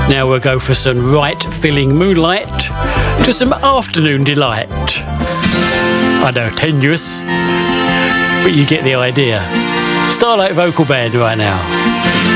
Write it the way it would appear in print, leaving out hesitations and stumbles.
Now we'll go for some right-filling moonlight to some afternoon delight. I know, tenuous, but you get the idea. Starlight Vocal Band right now.